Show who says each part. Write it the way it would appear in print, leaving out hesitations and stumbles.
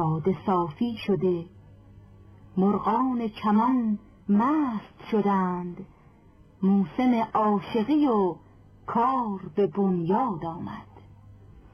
Speaker 1: باده صافی شده، مرغان چمن مست شدند، موسم عاشقی و کار به بنیاد آمد.